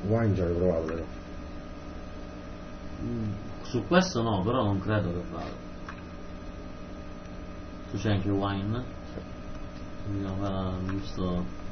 Wine ci hai provato però. Su questo no, però non credo che vada. Tu c'hai anche wine? Dobbiamo fare giusto